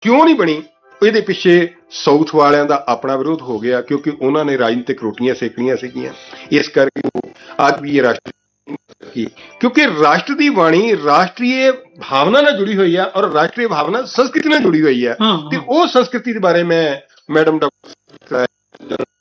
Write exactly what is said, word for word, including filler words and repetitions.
ਕਿਉਂ ਨਹੀਂ ਬਣੀ? ਇਹਦੇ ਪਿੱਛੇ ਸਾਊਥ ਵਾਲਿਆਂ ਦਾ ਆਪਣਾ ਵਿਰੋਧ ਹੋ ਗਿਆ, ਕਿਉਂਕਿ ਉਹਨਾਂ ਨੇ ਰਾਜਨੀਤਿਕ ਰੋਟੀਆਂ ਸੇਕਣੀਆਂ ਸੀਗੀਆਂ। ਇਸ ਕਰਕੇ ਅੱਜ ਵੀ ਇਹ ਰਾਸ਼ਟਰ ਕੀ, ਕਿਉਂਕਿ ਰਾਸ਼ਟਰ ਦੀ ਬਾਣੀ ਰਾਸ਼ਟਰੀ ਭਾਵਨਾ ਨਾਲ ਜੁੜੀ ਹੋਈ ਹੈ, ਔਰ ਰਾਸ਼ਟਰੀ ਭਾਵਨਾ ਸੰਸਕ੍ਰਿਤੀ ਨਾਲ ਜੁੜੀ ਹੋਈ ਹੈ। ਤੇ ਉਹ ਸੰਸਕ੍ਰਿਤੀ ਦੇ ਬਾਰੇ ਮੈਂ ਮੈਡਮ ਡਾਕਟਰ